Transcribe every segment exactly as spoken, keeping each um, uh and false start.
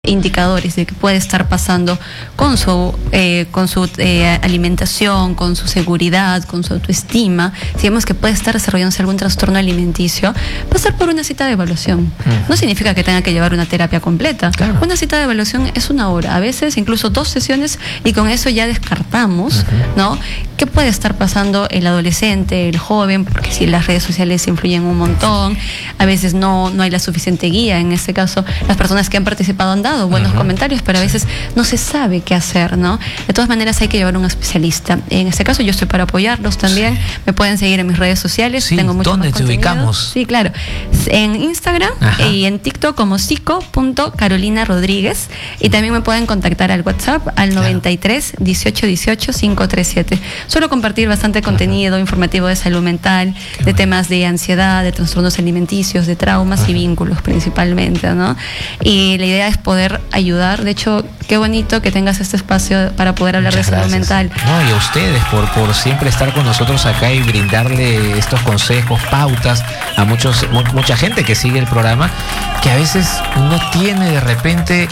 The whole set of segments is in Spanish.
indicadores de que puede estar pasando con su eh, con su eh, alimentación, con su seguridad, con su autoestima, si vemos que puede estar desarrollándose algún trastorno alimenticio, pasar por una cita de evaluación. Uh-huh. No significa que tenga que llevar una terapia completa. Claro. Una cita de evaluación es una hora, a veces incluso dos sesiones, y con eso ya descartamos, uh-huh, ¿no?, qué puede estar pasando el adolescente, el joven, porque si las redes sociales influyen un montón, a veces no, no hay la suficiente guía. En este caso, las personas que han participado han dado buenos uh-huh comentarios, pero a veces no se sabe qué hacer, ¿no? De todas maneras hay que llevar a un especialista. En este caso yo estoy para apoyarlos también. Sí. Me pueden seguir en mis redes sociales. Sí. Tengo mucho ¿Dónde más te contenido. ubicamos? Sí, claro. En Instagram, ajá, y en TikTok como psico punto carolina rodríguez, y también me pueden contactar al WhatsApp al noventa y tres, dieciocho dieciocho, quinientos treinta y siete. Suelo compartir bastante contenido, ajá, informativo de salud mental, qué de bueno, temas de ansiedad, de trastornos alimenticios, de traumas, ajá, y vínculos principalmente, ¿no? Y la idea es poder ayudar. De hecho, qué bonito que tengas este espacio para poder hablar Muchas de salud gracias. mental. No, y a ustedes por, por siempre estar con nosotros acá y brindarle estos consejos, pautas a muchos mu mucha gente que sigue el programa, que a veces no tiene de repente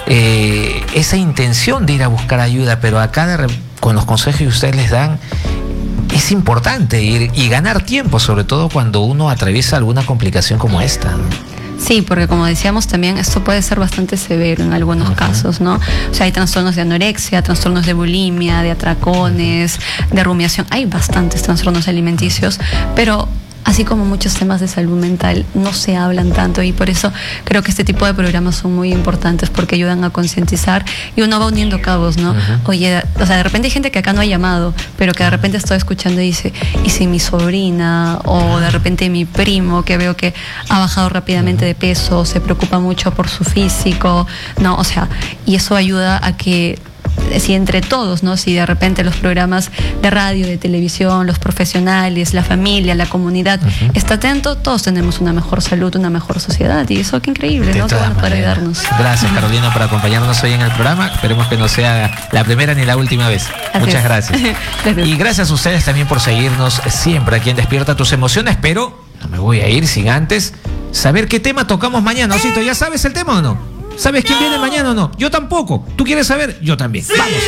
eh, esa intención de ir a buscar ayuda, pero acá de con los consejos que ustedes les dan, es importante ir y ganar tiempo, sobre todo cuando uno atraviesa alguna complicación como esta, ¿no? Sí, porque como decíamos también, esto puede ser bastante severo en algunos uh-huh casos, ¿no? O sea, hay trastornos de anorexia, trastornos de bulimia, de atracones, de rumiación. Hay bastantes trastornos alimenticios, pero así como muchos temas de salud mental no se hablan tanto, y por eso creo que este tipo de programas son muy importantes, porque ayudan a concientizar y uno va uniendo cabos, ¿no? Uh-huh. Oye, o sea, de repente hay gente que acá no ha llamado, pero que de repente estoy escuchando y dice, ¿y si mi sobrina o de repente mi primo, que veo que ha bajado rápidamente de peso, se preocupa mucho por su físico, ¿no? O sea, y eso ayuda a que si entre todos, ¿no? Si de repente los programas de radio, de televisión, los profesionales, la familia, la comunidad uh-huh está atento, todos tenemos una mejor salud, una mejor sociedad, y eso qué increíble, de ¿no? Qué bueno para ayudarnos. Gracias, Carolina, por acompañarnos hoy en el programa. Esperemos que no sea la primera ni la última vez. Así Muchas es. gracias. gracias. Y gracias a ustedes también por seguirnos siempre aquí en Despierta Tus Emociones, pero no me voy a ir sin antes saber qué tema tocamos mañana. Osito, ¿ya sabes el tema o no? ¿Sabes quién no. viene mañana o no? Yo tampoco. ¿Tú quieres saber? Yo también. ¡Sí! Vamos.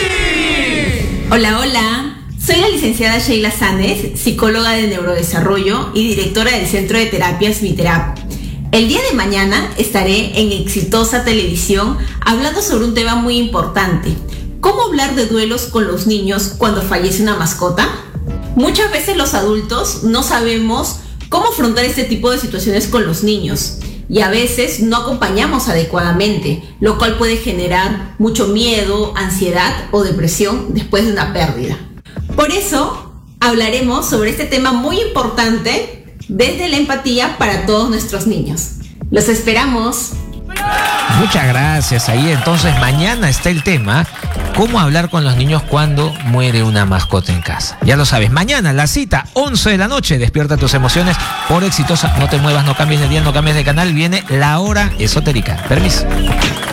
Hola, hola. Soy la licenciada Sheila Sández, psicóloga de neurodesarrollo y directora del Centro de Terapias Miterap. El día de mañana estaré en Exitosa Televisión hablando sobre un tema muy importante. ¿Cómo hablar de duelos con los niños cuando fallece una mascota? Muchas veces los adultos no sabemos cómo afrontar este tipo de situaciones con los niños, y a veces no acompañamos adecuadamente, lo cual puede generar mucho miedo, ansiedad o depresión después de una pérdida. Por eso hablaremos sobre este tema muy importante desde la empatía para todos nuestros niños. ¡Los esperamos! Muchas gracias. Ahí entonces mañana está el tema, cómo hablar con los niños cuando muere una mascota en casa. Ya lo sabes, mañana la cita, once de la noche, Despierta Tus Emociones por Exitosa. No te muevas, no cambies de día, no cambies de canal, viene la hora esotérica. Permiso.